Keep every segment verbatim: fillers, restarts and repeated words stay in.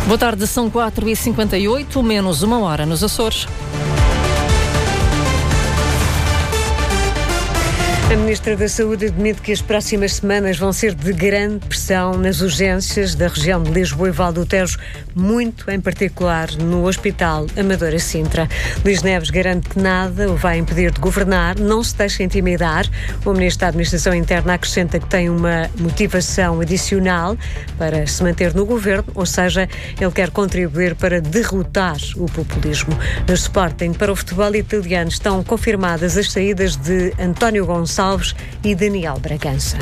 Boa tarde, são quatro e cinquenta e oito, menos uma hora nos Açores. A Ministra da Saúde admite que as próximas semanas vão ser de grande pressão nas urgências da região de Lisboa e Val do Tejo, muito em particular no Hospital Amadora Sintra. Luís Neves garante que nada o vai impedir de governar, não se deixa intimidar. O Ministro da Administração Interna acrescenta que tem uma motivação adicional para se manter no governo, ou seja, ele quer contribuir para derrotar o populismo. No Sporting, para o futebol italiano, estão confirmadas as saídas de António Gonçalves e Daniel Bragança.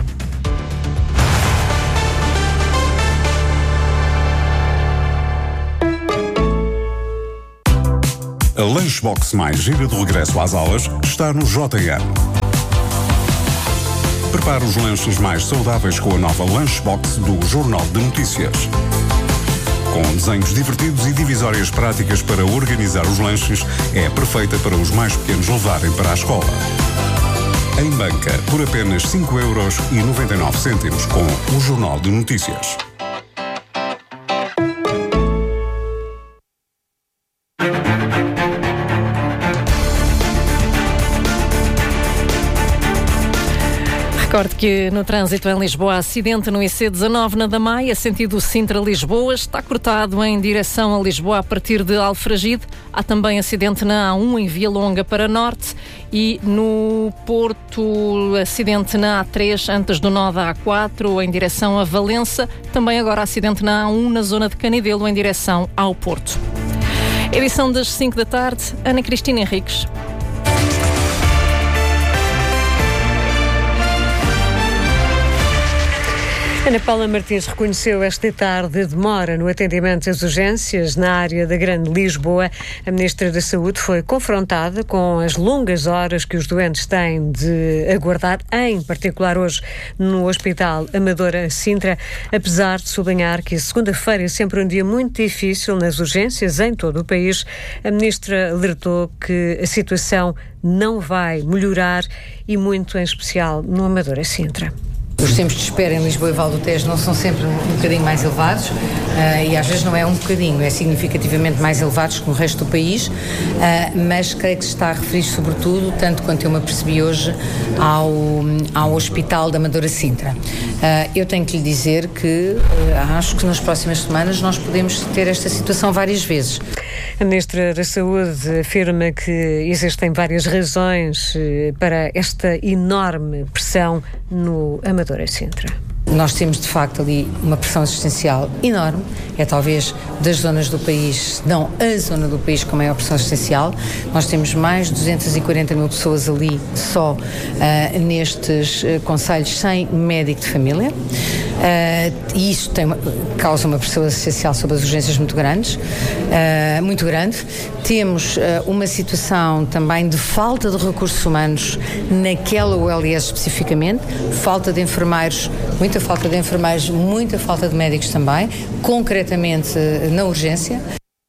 A Lunchbox mais gira de regresso às aulas está no J M. Prepare os lanches mais saudáveis com a nova Lunchbox do Jornal de Notícias. Com desenhos divertidos e divisórias práticas para organizar os lanches, é perfeita para os mais pequenos levarem para a escola. Em banca, por apenas cinco euros e noventa e nove cêntimos com o Jornal de Notícias. Recorde que no trânsito em Lisboa, acidente no I C dezanove na Damaia, sentido Sintra-Lisboa, está cortado em direção a Lisboa a partir de Alfragide. Há também acidente na A um em Via Longa para Norte e no Porto, acidente na A três antes do nó da A quatro em direção a Valença. Também agora acidente na A um na zona de Canidelo em direção ao Porto. Edição das cinco da tarde, Ana Cristina Henriques. Ana Paula Martins reconheceu esta tarde a demora no atendimento às urgências na área da Grande Lisboa. A Ministra da Saúde foi confrontada com as longas horas que os doentes têm de aguardar, em particular hoje no Hospital Amadora Sintra, apesar de sublinhar que a segunda-feira é sempre um dia muito difícil nas urgências em todo o país. A Ministra alertou que a situação não vai melhorar e muito em especial no Amadora Sintra. Os tempos de espera em Lisboa e Val do Tejo não são sempre um bocadinho mais elevados uh, e às vezes não é um bocadinho, é significativamente mais elevados que no resto do país, uh, mas creio que se está a referir sobretudo, tanto quanto eu me apercebi hoje, ao, ao Hospital da Amadora Sintra. Uh, eu tenho que lhe dizer que uh, acho que nas próximas semanas nós podemos ter esta situação várias vezes. A Ministra da Saúde afirma que existem várias razões uh, para esta enorme pressão no Amadora Sintra. Nós temos, de facto, ali uma pressão assistencial enorme. É talvez das zonas do país, não a zona do país com maior pressão assistencial. Nós temos mais de duzentas e quarenta mil pessoas ali só uh, nestes uh, concelhos sem médico de família. Uh, e isso tem uma, causa uma pressão assistencial sobre as urgências muito grandes, uh, muito grande. Temos uh, uma situação também de falta de recursos humanos naquela U L S especificamente, falta de enfermeiros, muita falta de enfermeiros, muita falta de médicos também, concretamente na urgência.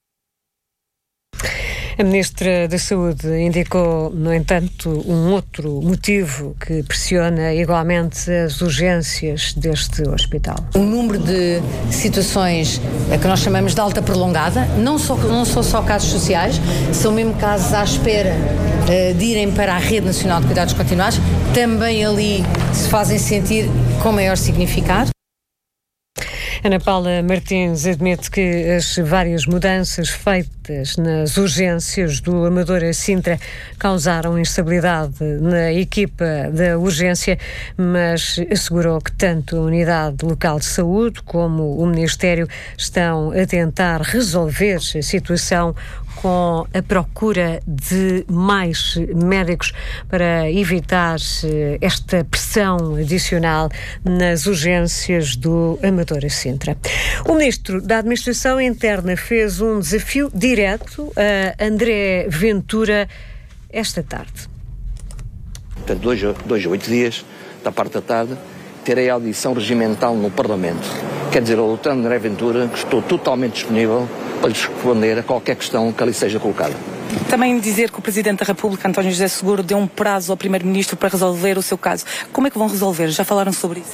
A Ministra da Saúde indicou, no entanto, um outro motivo que pressiona igualmente as urgências deste hospital. O número de situações que nós chamamos de alta prolongada, não só, não são só casos sociais, são mesmo casos à espera uh, de irem para a Rede Nacional de Cuidados Continuados, também ali se fazem sentir com maior significado. Ana Paula Martins admite que as várias mudanças feitas nas urgências do Amadora Sintra causaram instabilidade na equipa da urgência, mas assegurou que tanto a Unidade Local de Saúde como o Ministério estão a tentar resolver a situação com a procura de mais médicos para evitar esta pressão adicional nas urgências do Amadora Sintra. O Ministro da Administração Interna fez um desafio direto a André Ventura esta tarde. Portanto, dois, dois a oito dias, da parte da tarde, terei a audição regimental no Parlamento. Quer dizer, ao doutor André Ventura, que estou totalmente disponível para lhe responder a qualquer questão que ali seja colocada. Também dizer que o Presidente da República, António José Seguro, deu um prazo ao Primeiro-Ministro para resolver o seu caso. Como é que vão resolver? Já falaram sobre isso?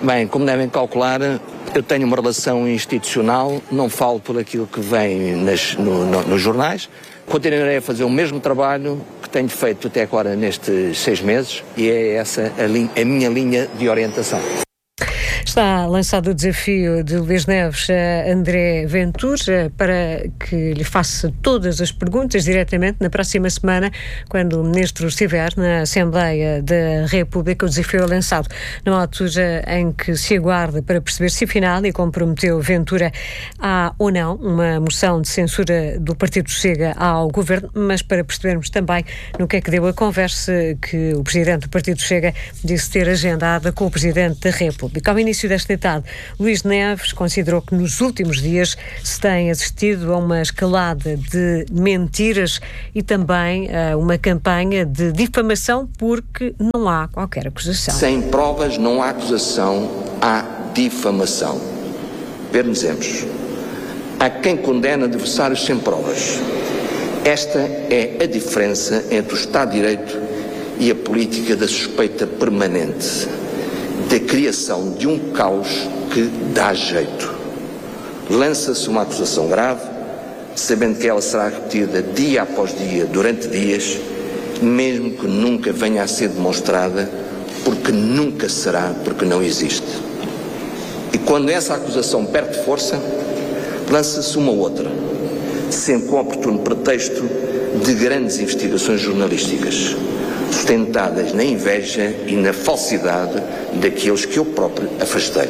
Bem, como devem calcular, eu tenho uma relação institucional, não falo por aquilo que vem nas, no, no, nos jornais. Continuarei a fazer o mesmo trabalho que tenho feito até agora nestes seis meses e é essa a, li- a minha linha de orientação. Está lançado o desafio de Luís Neves a André Ventura para que lhe faça todas as perguntas diretamente na próxima semana, quando o Ministro estiver na Assembleia da República. O desafio é lançado numa altura em que se aguarda para perceber se afinal, e comprometeu Ventura, há ou não uma moção de censura do Partido Chega ao Governo, mas para percebermos também no que é que deu a conversa que o Presidente do Partido Chega disse ter agendada com o Presidente da República. Ao início desta tarde, Luís Neves considerou que nos últimos dias se tem assistido a uma escalada de mentiras e também a uma campanha de difamação porque não há qualquer acusação. Sem provas não há acusação, há difamação. Percebemos. Há quem condena adversários sem provas. Esta é a diferença entre o Estado de Direito e a política da suspeita permanente, da criação de um caos que dá jeito. Lança-se uma acusação grave, sabendo que ela será repetida dia após dia, durante dias, mesmo que nunca venha a ser demonstrada, porque nunca será, porque não existe. E quando essa acusação perde força, lança-se uma outra, sempre com o oportuno pretexto de grandes investigações jornalísticas, sustentadas na inveja e na falsidade daqueles que eu próprio afastei.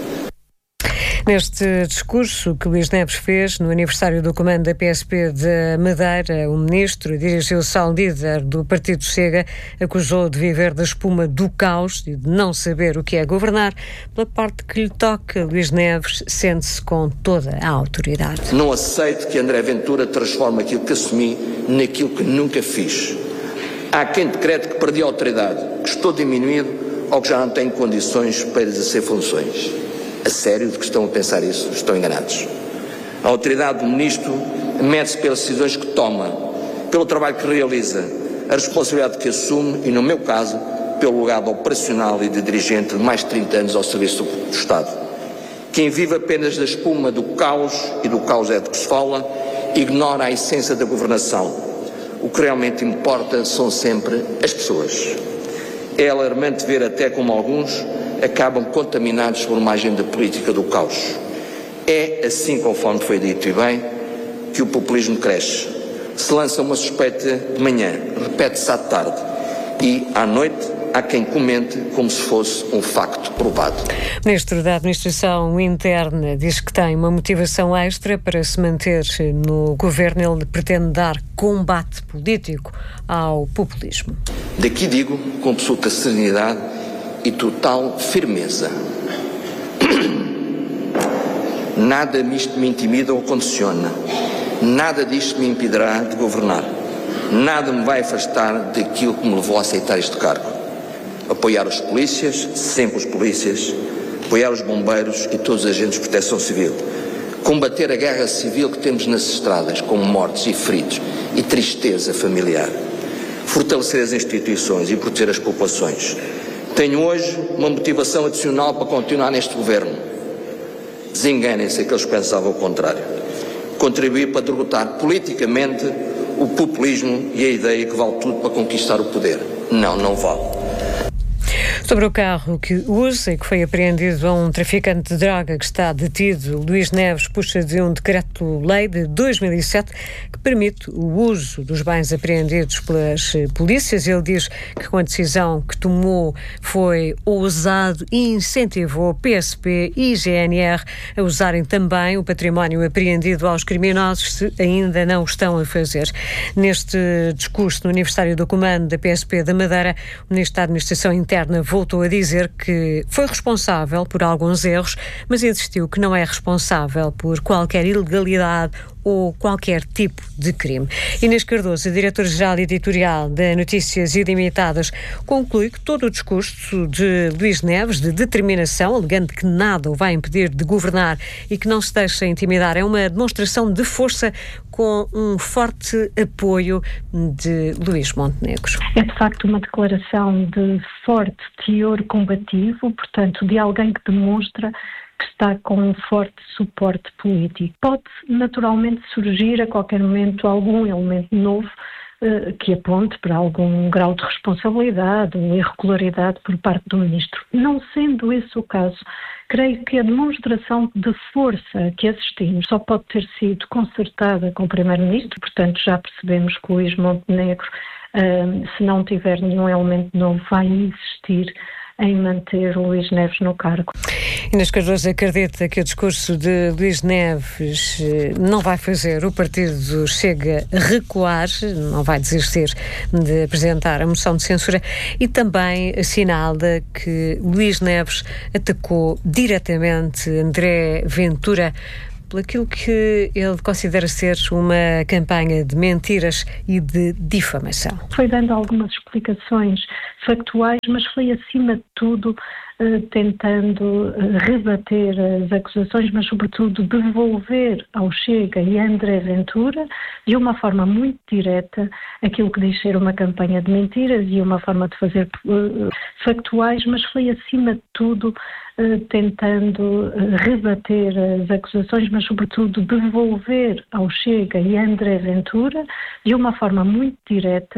Neste discurso que Luís Neves fez no aniversário do comando da P S P de Madeira, o ministro dirigiu-se ao líder do Partido Chega, acusou de viver da espuma do caos e de não saber o que é governar. Pela parte que lhe toca, Luís Neves sente-se com toda a autoridade. Não aceito que André Ventura transforme aquilo que assumi naquilo que nunca fiz. Há quem decrete que perdi a autoridade, que estou diminuído ou que já não tenho condições para exercer funções. A sério de que estão a pensar isso? Estão enganados. A autoridade do Ministro mede-se pelas decisões que toma, pelo trabalho que realiza, a responsabilidade que assume e, no meu caso, pelo legado operacional e de dirigente de mais de trinta anos ao serviço do Estado. Quem vive apenas da espuma do caos, e do caos é de que se fala, ignora a essência da governação. O que realmente importa são sempre as pessoas. É alarmante ver até como alguns acabam contaminados por uma agenda política do caos. É assim, conforme foi dito e bem, que o populismo cresce. Se lança uma suspeita de manhã, repete-se à tarde e, à noite, há quem comente como se fosse um facto provado. O Ministro da Administração Interna diz que tem uma motivação extra para se manter no governo. Ele pretende dar combate político ao populismo. Daqui digo com absoluta serenidade e total firmeza: nada disto me intimida ou condiciona, nada disto me impedirá de governar, nada me vai afastar daquilo que me levou a aceitar este cargo. Apoiar os polícias, sempre os polícias, apoiar os bombeiros e todos os agentes de proteção civil, combater a guerra civil que temos nas estradas, com mortes e feridos e tristeza familiar, fortalecer as instituições e proteger as populações. Tenho hoje uma motivação adicional para continuar neste governo. Desenganem-se aqueles que pensavam o contrário. Contribuir para derrotar politicamente o populismo e a ideia que vale tudo para conquistar o poder. Não, não vale. Sobre o carro que usa e que foi apreendido a um traficante de droga que está detido, Luís Neves puxa de um decreto-lei de dois mil e sete que permite o uso dos bens apreendidos pelas polícias. Ele diz que com a decisão que tomou foi ousado e incentivou P S P e G N R a usarem também o património apreendido aos criminosos, se ainda não o estão a fazer. Neste discurso no aniversário do comando da P S P da Madeira, o Ministro da Administração Interna voltou a dizer que foi responsável por alguns erros, mas insistiu que não é responsável por qualquer ilegalidade ou qualquer tipo de crime. Inês Cardoso, diretora-geral editorial da Notícias Ilimitadas, conclui que todo o discurso de Luís Neves de determinação, alegando que nada o vai impedir de governar e que não se deixa intimidar, é uma demonstração de força com um forte apoio de Luís Montenegro. É de facto uma declaração de forte teor combativo, portanto, de alguém que demonstra que está com um forte suporte político. Pode naturalmente surgir a qualquer momento algum elemento novo eh, que aponte para algum grau de responsabilidade ou irregularidade por parte do Ministro. Não sendo esse o caso, creio que a demonstração de força que assistimos só pode ter sido concertada com o Primeiro-Ministro, portanto já percebemos que o Luís Montenegro, eh, se não tiver nenhum elemento novo, vai insistir em manter o Luís Neves no cargo. Inês Cardoso acredita que o discurso de Luís Neves não vai fazer o partido Chega recuar, não vai desistir de apresentar a moção de censura, e também assinala que Luís Neves atacou diretamente André Ventura por aquilo que ele considera ser uma campanha de mentiras e de difamação. Foi dando algumas explicações factuais, mas foi acima de tudo eh, tentando eh, rebater as acusações, mas sobretudo devolver ao Chega e a André Ventura, de uma forma muito direta, aquilo que diz ser uma campanha de mentiras e uma forma de fazer eh, factuais, mas foi acima de tudo tentando rebater as acusações, mas sobretudo devolver ao Chega e a André Ventura, de uma forma muito direta,